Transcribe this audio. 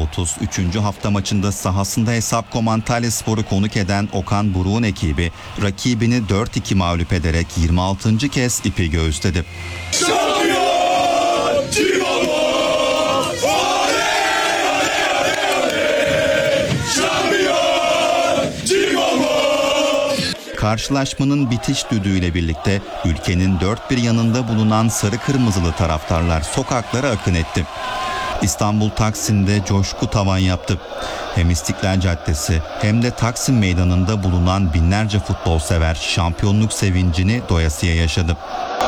33. hafta maçında sahasında Hesapkom Antalyaspor'u konuk eden Okan Buruk'un ekibi rakibini 4-2 mağlup ederek 26. kez ipi göğüsledi. Karşılaşmanın bitiş düdüğüyle birlikte ülkenin dört bir yanında bulunan sarı kırmızılı taraftarlar sokaklara akın etti. İstanbul Taksim'de coşku tavan yaptı. Hem İstiklal Caddesi hem de Taksim Meydanı'nda bulunan binlerce futbol sever şampiyonluk sevincini doyasıya yaşadı.